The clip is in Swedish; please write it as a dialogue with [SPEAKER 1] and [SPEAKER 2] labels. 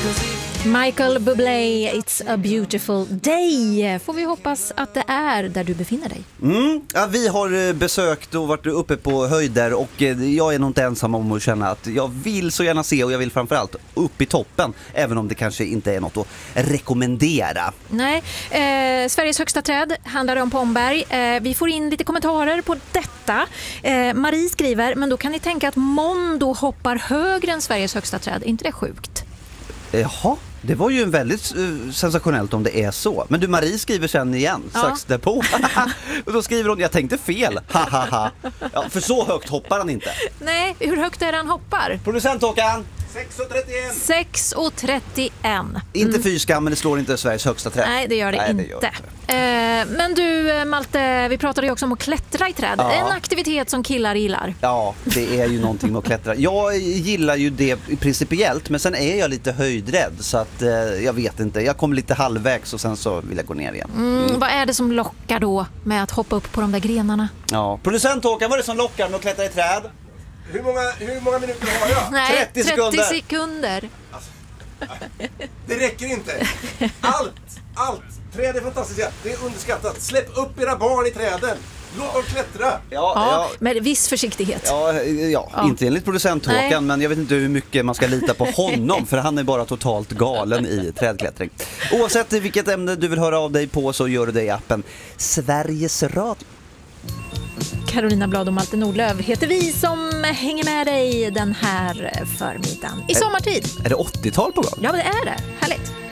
[SPEAKER 1] Michael Bublé, It's a beautiful day. Får vi hoppas att det är där du befinner dig.
[SPEAKER 2] Ja, vi har besökt och varit uppe på höjder och jag är nog inte ensam om att känna att jag vill så gärna se, och jag vill framförallt upp i toppen, även om det kanske inte är något att rekommendera.
[SPEAKER 1] Nej, Sveriges högsta träd handlar om Pomberg. Vi får in lite kommentarer på detta. Marie skriver, men då kan ni tänka att Mondo hoppar högre än Sveriges högsta träd. Är inte det sjukt?
[SPEAKER 2] Jaha, det var ju väldigt sensationellt om det är så. Men du, Marie skriver sen igen, strax därpå. Och då skriver hon, jag tänkte fel. Ja, för så högt hoppar han inte.
[SPEAKER 1] Nej, hur högt är det han hoppar?
[SPEAKER 2] Producent Håkan.
[SPEAKER 1] 6,31.
[SPEAKER 2] Inte fyskam, men det slår inte Sveriges högsta träd.
[SPEAKER 1] Nej, det gör det inte. Men du, Malte, vi pratade ju också om att klättra i träd. En aktivitet som killar gillar.
[SPEAKER 2] Ja, det är ju någonting med att klättra. Jag gillar ju det principiellt, men sen är jag lite höjdrädd, så att jag vet inte. Jag kommer lite halvvägs och sen så vill jag gå ner igen.
[SPEAKER 1] Vad är det som lockar då med att hoppa upp på de där grenarna?
[SPEAKER 2] Ja, producent Håkan, vad är det som lockar med att klättra i träd?
[SPEAKER 3] Hur många minuter har jag?
[SPEAKER 1] Nej,
[SPEAKER 2] 30
[SPEAKER 1] sekunder.
[SPEAKER 3] Alltså, det räcker inte. Allt. Träd är fantastiska. Det är underskattat. Släpp upp era barn i träden. Låt dem klättra.
[SPEAKER 1] Ja, med viss försiktighet.
[SPEAKER 2] Ja, inte enligt producent Håkan, men jag vet inte hur mycket man ska lita på honom, för han är bara totalt galen i trädklättring. Oavsett vilket ämne du vill höra av dig på, så gör du det i appen Sveriges Radio.
[SPEAKER 1] Carolina Blad och Malte Nordlöf heter vi som hänger med dig den här förmiddagen i sommartid.
[SPEAKER 2] Är det 80-tal på gång?
[SPEAKER 1] Ja, det är det. Härligt.